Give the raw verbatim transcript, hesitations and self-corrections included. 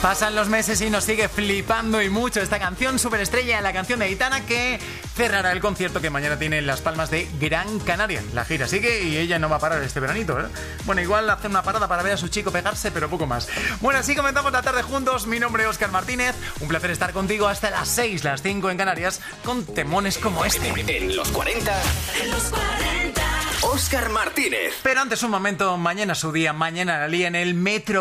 Pasan los meses y nos sigue flipando y mucho esta canción, superestrella, la canción de Aitana, que cerrará el concierto que mañana tiene en Las Palmas de Gran Canaria. La gira sigue y ella no va a parar este veranito, ¿eh? Bueno, igual hace una parada para ver a su chico pegarse, pero poco más. Bueno, así comenzamos la tarde juntos. Mi nombre es Óscar Martínez. Un placer estar contigo hasta las seis, las cinco en Canarias, con temones como este. En los cuarenta. En los cuarenta. Óscar Martínez. Pero antes un momento, mañana su día, mañana la lía en el Metro